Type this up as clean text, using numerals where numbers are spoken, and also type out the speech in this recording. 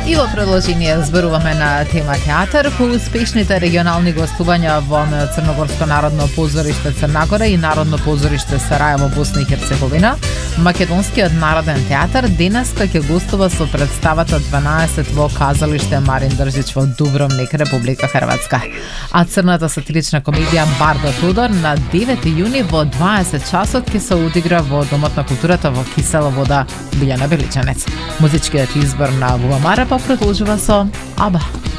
И во продолжение зборуваме на тема театар по успешните регионални гостувања во Црногорско народно позориште Црна Гора и Народно позориште Сараево, Босна и Херцеговина. Македонскиот народен театар денеска ќе гостува со представата 12 во казалиште Марин Држич во Дубровник, Република Хрватска. А црната сатирична комедија Бардо Тодор на 9 јуни во 20 часот ќе се одигра во Домот на културата во Кисела Вода, Билјана Беличанец. Музичкиот избор на Буба Мара продолжува со Аба.